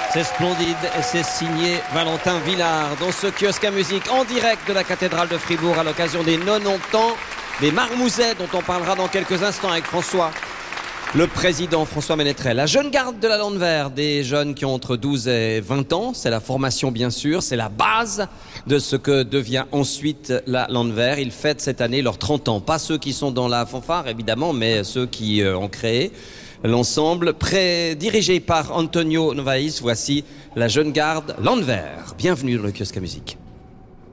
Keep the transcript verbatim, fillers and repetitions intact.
C'est splendide et c'est signé Valentin Villard dans ce kiosque à musique en direct de la cathédrale de Fribourg à l'occasion des quatre-vingt-dix ans des Marmousets dont on parlera dans quelques instants avec François, le président François Ménétrel. La jeune garde de la Landwehr, des jeunes qui ont entre douze et vingt ans, c'est la formation bien sûr, c'est la base de ce que devient ensuite la Landwehr. Ils fêtent cette année leurs trente ans, pas ceux qui sont dans la fanfare évidemment, mais ceux qui euh, ont créé l'ensemble, dirigé par Antonio Novaes. Voici la jeune garde Landwehr. Bienvenue dans le kiosque à musique.